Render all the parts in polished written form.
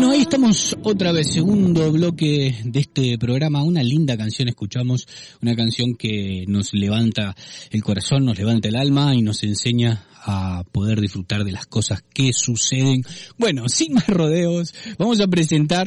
Bueno, ahí estamos otra vez, segundo bloque de este programa. Una linda canción escuchamos, una canción que nos levanta el corazón, nos levanta el alma y nos enseña a poder disfrutar de las cosas que suceden. Bueno, sin más rodeos, vamos a presentar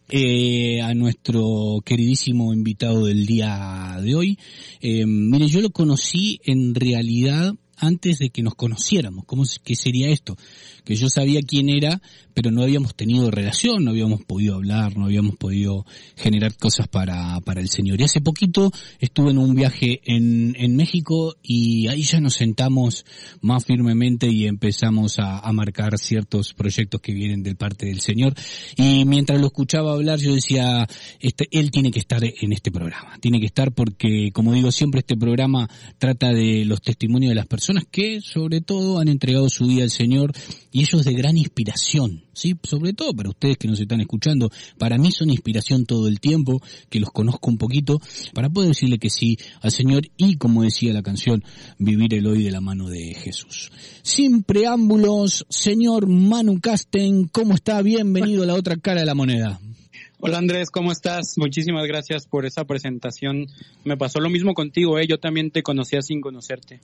a nuestro queridísimo invitado del día de hoy. Mire, yo lo conocí en realidad antes de que nos conociéramos. ¿Qué sería esto? Que yo sabía quién era, pero no habíamos tenido relación, no habíamos podido hablar, no habíamos podido generar cosas para el Señor. Y hace poquito estuve en un viaje en México y ahí ya nos sentamos más firmemente y empezamos a marcar ciertos proyectos que vienen de parte del Señor. Y mientras lo escuchaba hablar, yo decía, él tiene que estar en este programa. Tiene que estar porque, como digo siempre, este programa trata de los testimonios de las personas que, sobre todo, han entregado su vida al Señor, y ellos de gran inspiración, ¿sí? Sobre todo para ustedes que nos están escuchando. Para mí son inspiración todo el tiempo, que los conozco un poquito, para poder decirle que sí al Señor y, como decía la canción, vivir el hoy de la mano de Jesús. Sin preámbulos, señor Manu Casten, ¿cómo está? Bienvenido a la otra cara de la moneda. Hola Andrés, ¿cómo estás? Muchísimas gracias por esa presentación. Me pasó lo mismo contigo, yo también te conocía sin conocerte.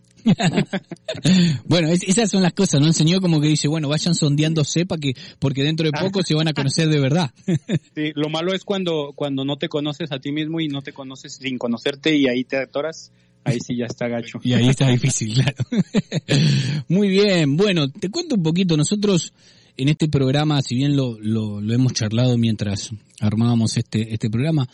Bueno, esas son las cosas, ¿no? El Señor como que dice, bueno, vayan sondeándose porque dentro de poco se van a conocer de verdad. Sí, lo malo es cuando no te conoces a ti mismo y no te conoces sin conocerte y ahí te atoras. Ahí sí ya está gacho. Y ahí está difícil, claro. Muy bien, bueno, te cuento un poquito. Nosotros en este programa, si bien lo hemos charlado mientras armábamos este programa,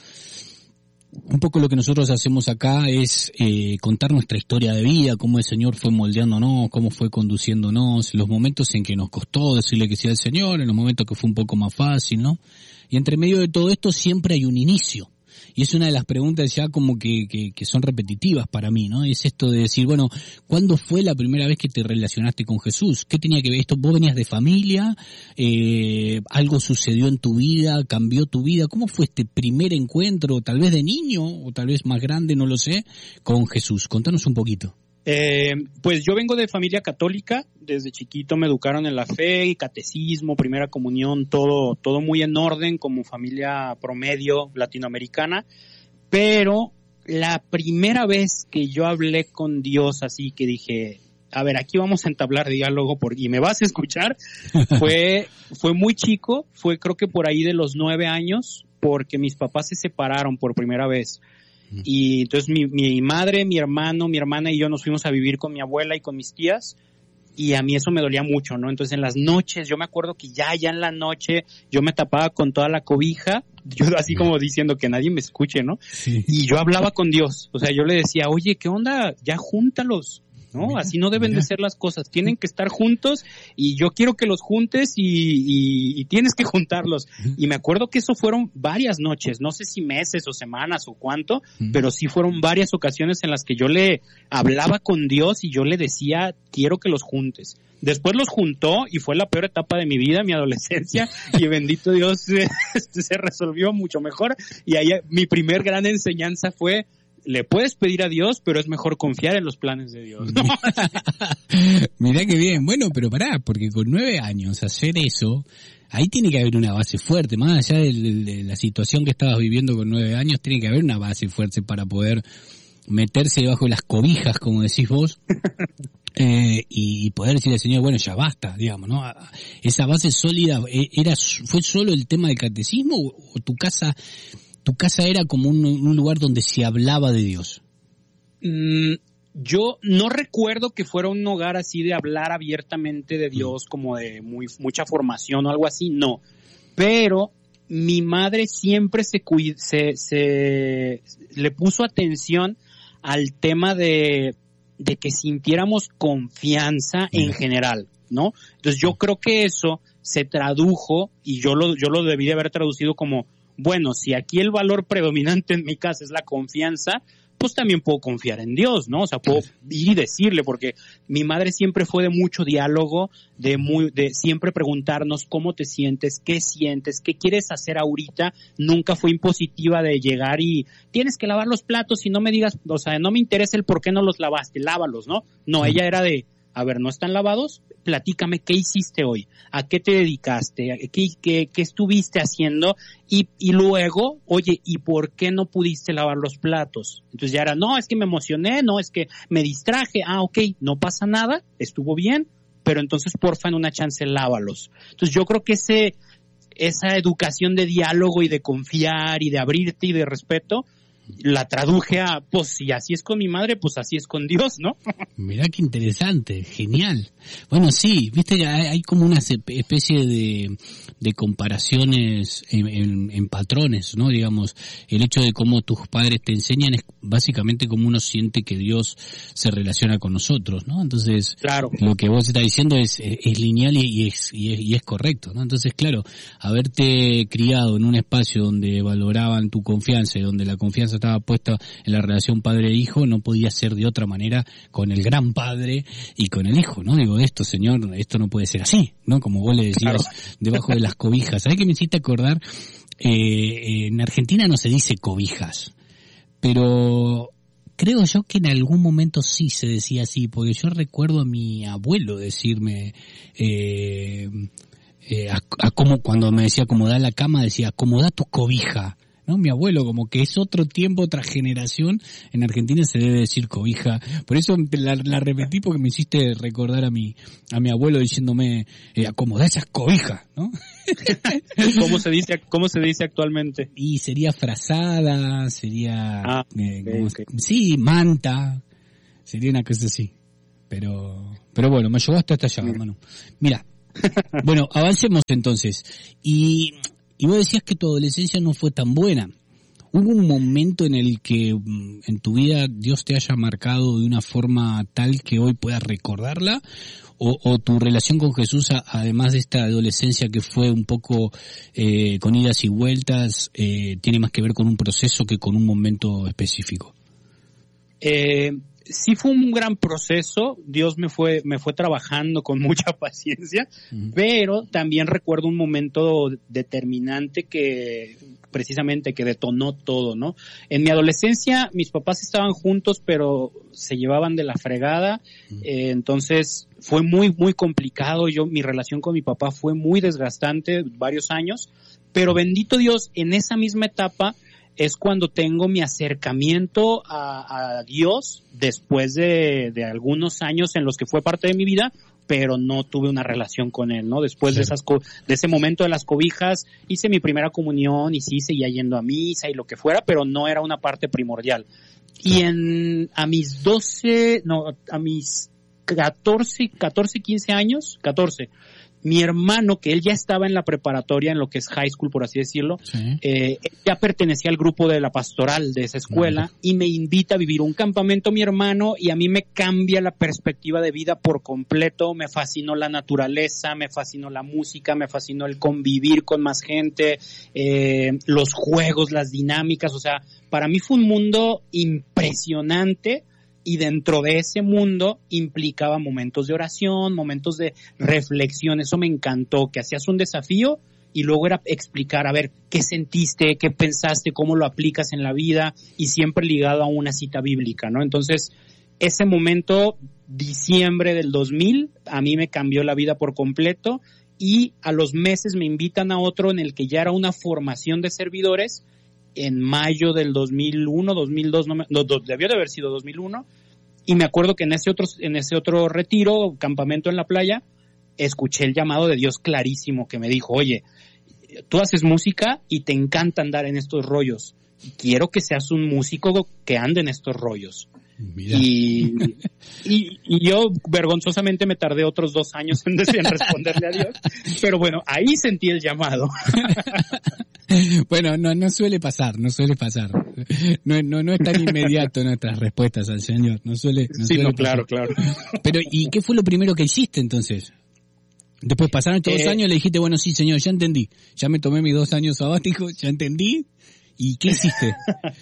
un poco lo que nosotros hacemos acá es contar nuestra historia de vida, cómo el Señor fue moldeándonos, cómo fue conduciéndonos, los momentos en que nos costó decirle que sí al Señor, en los momentos que fue un poco más fácil, ¿no? Y entre medio de todo esto siempre hay un inicio. Y es una de las preguntas ya como que son repetitivas para mí, ¿no? Es esto de decir, bueno, ¿cuándo fue la primera vez que te relacionaste con Jesús? ¿Qué tenía que ver esto? ¿Vos venías de familia? ¿Algo sucedió en tu vida? ¿Cambió tu vida? ¿Cómo fue este primer encuentro, tal vez de niño o tal vez más grande, no lo sé, con Jesús? Contanos un poquito. Pues yo vengo de familia católica, desde chiquito me educaron en la fe, catecismo, primera comunión, todo muy en orden como familia promedio latinoamericana, pero la primera vez que yo hablé con Dios así que dije, a ver, aquí vamos a entablar diálogo y me vas a escuchar, fue muy chico, fue creo que por ahí de los 9 años, porque mis papás se separaron por primera vez. Y entonces mi madre, mi hermano, mi hermana y yo nos fuimos a vivir con mi abuela y con mis tías, y a mí eso me dolía mucho, ¿no? Entonces en las noches, yo me acuerdo que ya en la noche yo me tapaba con toda la cobija, yo así como diciendo que nadie me escuche, ¿no? Sí. Y yo hablaba con Dios, o sea, yo le decía, oye, ¿qué onda? Ya júntalos, ¿no? Así no deben de ser las cosas, tienen que estar juntos y yo quiero que los juntes y tienes que juntarlos. Y me acuerdo que eso fueron varias noches, no sé si meses o semanas o cuánto, pero sí fueron varias ocasiones en las que yo le hablaba con Dios y yo le decía, quiero que los juntes. Después los juntó y fue la peor etapa de mi vida, mi adolescencia, y bendito Dios se resolvió mucho mejor. Y ahí mi primer gran enseñanza fue, le puedes pedir a Dios, pero es mejor confiar en los planes de Dios, ¿no? Mirá que bien. Bueno, pero pará, porque con 9 años hacer eso, ahí tiene que haber una base fuerte. Más allá de la situación que estabas viviendo con 9 años, tiene que haber una base fuerte para poder meterse debajo de las cobijas, como decís vos, y poder decirle al Señor, bueno, ya basta, digamos, ¿no? Esa base sólida, ¿fue solo el tema del catecismo o tu casa era como un lugar donde se hablaba de Dios? Yo no recuerdo que fuera un hogar así de hablar abiertamente de Dios, como de mucha formación o algo así, no. Pero mi madre siempre le puso atención al tema de que sintiéramos confianza en general, ¿no? Entonces yo creo que eso se tradujo, y yo lo debí de haber traducido como, bueno, si aquí el valor predominante en mi casa es la confianza, pues también puedo confiar en Dios, ¿no? O sea, puedo ir y decirle, porque mi madre siempre fue de mucho diálogo, de siempre preguntarnos cómo te sientes, qué quieres hacer ahorita. Nunca fue impositiva de llegar y tienes que lavar los platos y no me digas, o sea, no me interesa el por qué no los lavaste, lávalos, ¿no? No, ella era de, a ver, ¿no están lavados? Platícame, ¿qué hiciste hoy? ¿A qué te dedicaste? ¿Qué estuviste haciendo? Y luego, oye, ¿y por qué no pudiste lavar los platos? Entonces ya era, no, es que me emocioné, no, es que me distraje. Ah, ok, no pasa nada, estuvo bien, pero entonces porfa en una chance lávalos. Entonces yo creo que esa educación de diálogo y de confiar y de abrirte y de respeto, la traduje a, pues si así es con mi madre, pues así es con Dios, ¿no? Mirá qué interesante, genial. Bueno, sí, viste, hay como una especie de comparaciones en patrones, ¿no? Digamos, el hecho de cómo tus padres te enseñan es básicamente como uno siente que Dios se relaciona con nosotros, ¿no? Entonces, claro, lo que vos estás diciendo es lineal y es correcto, ¿no? Entonces, claro, haberte criado en un espacio donde valoraban tu confianza y donde la confianza estaba puesta en la relación padre-hijo, no podía ser de otra manera con el gran padre y con el hijo, ¿no? Digo, señor, esto no puede ser así, ¿no? Como vos le decías, claro, debajo de las cobijas. ¿Sabés qué me hiciste acordar? En Argentina no se dice cobijas, pero creo yo que en algún momento sí se decía así, porque yo recuerdo a mi abuelo decirme, como cuando me decía acomodar la cama, decía acomoda tu cobija, ¿no? Mi abuelo, como que es otro tiempo, otra generación. En Argentina se debe decir cobija. Por eso la repetí, porque me hiciste recordar a mi abuelo diciéndome, acomodá esas cobijas, ¿no? ¿Cómo se dice actualmente? Y sería frazada, sería, okay. Sí, manta, sería una cosa así. Pero bueno, me llevaste hasta allá, hermano. Mira, bueno, avancemos entonces. Y vos decías que tu adolescencia no fue tan buena. ¿Hubo un momento en el que en tu vida Dios te haya marcado de una forma tal que hoy puedas recordarla? ¿O tu relación con Jesús, además de esta adolescencia que fue un poco con idas y vueltas, tiene más que ver con un proceso que con un momento específico? Sí fue un gran proceso, Dios me fue trabajando con mucha paciencia, pero también recuerdo un momento determinante que detonó todo, ¿no? En mi adolescencia mis papás estaban juntos, pero se llevaban de la fregada, entonces fue muy, muy complicado. Mi relación con mi papá fue muy desgastante, varios años, pero bendito Dios, en esa misma etapa es cuando tengo mi acercamiento a Dios después de algunos años en los que fue parte de mi vida, pero no tuve una relación con Él, ¿no? Después de ese momento de las cobijas, hice mi primera comunión y sí, seguía yendo a misa y lo que fuera, pero no era una parte primordial. Y a mis 14, 15 años, mi hermano, que él ya estaba en la preparatoria, en lo que es high school, por así decirlo, ya pertenecía al grupo de la pastoral de esa escuela y me invita a vivir un campamento mi hermano, y a mí me cambia la perspectiva de vida por completo. Me fascinó la naturaleza, me fascinó la música, me fascinó el convivir con más gente, los juegos, las dinámicas. O sea, para mí fue un mundo impresionante. Y dentro de ese mundo implicaba momentos de oración, momentos de reflexión. Eso me encantó, que hacías un desafío y luego era explicar, a ver, qué sentiste, qué pensaste, cómo lo aplicas en la vida, y siempre ligado a una cita bíblica, ¿no? Entonces, ese momento, diciembre del 2000, a mí me cambió la vida por completo, y a los meses me invitan a otro en el que ya era una formación de servidores, en mayo del 2001, 2002, debió de haber sido 2001, y me acuerdo que en ese otro retiro, campamento en la playa, escuché el llamado de Dios clarísimo que me dijo, oye, tú haces música y te encanta andar en estos rollos, quiero que seas un músico que ande en estos rollos. Y yo vergonzosamente me tardé otros 2 años en responderle a Dios, pero bueno, ahí sentí el llamado. Bueno, no suele pasar. No es tan inmediato nuestras respuestas al Señor. No suele claro. Pero, ¿y qué fue lo primero que hiciste entonces? Después pasaron estos 2 años y le dijiste, bueno, sí, Señor, ya entendí. Ya me tomé mis 2 años sabáticos, ya entendí. ¿Y qué hiciste?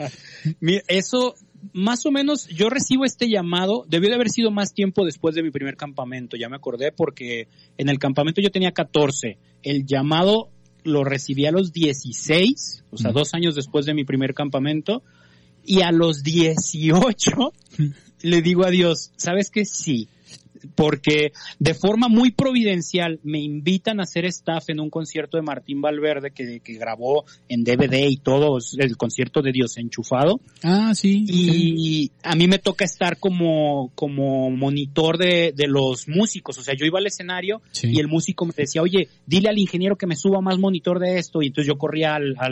Eso, más o menos, yo recibo este llamado, debió de haber sido más tiempo después de mi primer campamento, ya me acordé, porque en el campamento yo tenía 14. El llamado lo recibí a los 16, o sea, 2 años después de mi primer campamento, y a los 18 le digo a Dios, ¿sabes qué? Sí, porque de forma muy providencial me invitan a hacer staff en un concierto de Martín Valverde que grabó en DVD y todo, el concierto de Dios Enchufado. Ah, sí. Y a mí me toca estar como monitor de los músicos, o sea, yo iba al escenario y el músico me decía, oye, dile al ingeniero que me suba más monitor de esto, y entonces yo corría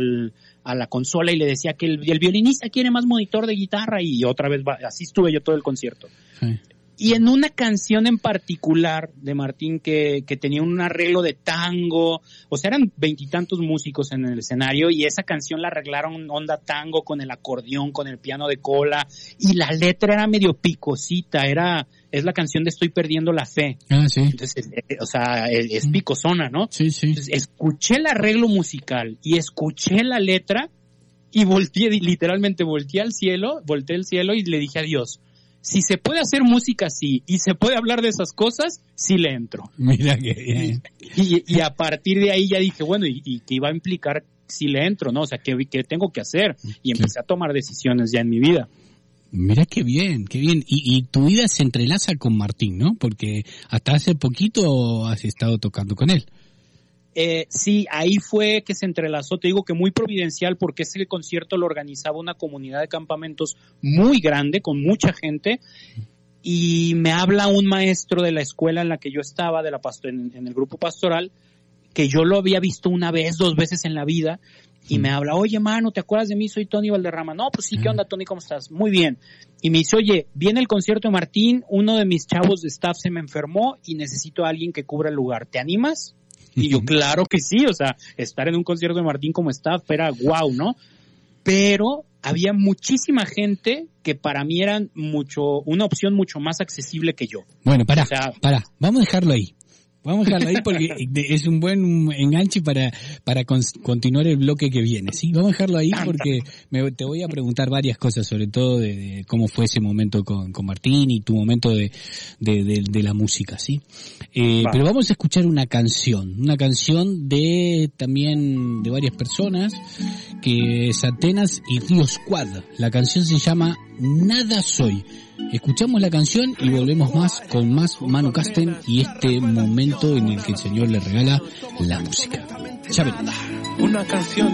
a la consola y le decía que el violinista quiere más monitor de guitarra, y otra vez así estuve yo todo el concierto. Sí. Y en una canción en particular de Martín que tenía un arreglo de tango, o sea, eran 20 y tantos músicos en el escenario, y esa canción la arreglaron onda tango con el acordeón, con el piano de cola, y la letra era medio picosita, es la canción de Estoy perdiendo la fe. Ah, sí. Entonces, o sea, es picosona, ¿no? Sí, sí. Entonces, escuché el arreglo musical y escuché la letra y literalmente volteé al cielo y le dije a Dios, si se puede hacer música así y se puede hablar de esas cosas, sí le entro. Mira qué bien. Y a partir de ahí ya dije, bueno, y que iba a implicar si le entro, ¿no? O sea, ¿qué tengo que hacer? Y empecé a tomar decisiones ya en mi vida. Mira qué bien, qué bien. Y tu vida se entrelaza con Martín, ¿no? Porque hasta hace poquito has estado tocando con él. Sí, ahí fue que se entrelazó, te digo que muy providencial, porque ese concierto lo organizaba una comunidad de campamentos muy grande, con mucha gente, y me habla un maestro de la escuela en la que yo estaba, en el grupo pastoral, que yo lo había visto una vez, 2 veces en la vida, y me habla, oye, mano, ¿te acuerdas de mí? Soy Tony Valderrama. No, pues sí, ¿qué onda, Tony? ¿Cómo estás? Muy bien. Y me dice, oye, viene el concierto de Martín, uno de mis chavos de staff se me enfermó y necesito a alguien que cubra el lugar. ¿Te animas? Y yo, claro que sí, o sea, estar en un concierto de Martín como staff era guau, ¿no? Pero había muchísima gente que para mí eran una opción mucho más accesible que yo. Bueno, pará, vamos a dejarlo ahí. Vamos a dejarlo ahí porque es un buen enganche para continuar el bloque que viene, ¿sí? Vamos a dejarlo ahí porque te voy a preguntar varias cosas, sobre todo de cómo fue ese momento con Martín y tu momento de la música, ¿sí? Pero vamos a escuchar una canción también de varias personas, que es Atenas y Río Squad. La canción se llama Nada Soy. Escuchamos la canción y volvemos con más Manu Casten y este momento en el que el Señor le regala la música. Ya verás. Una canción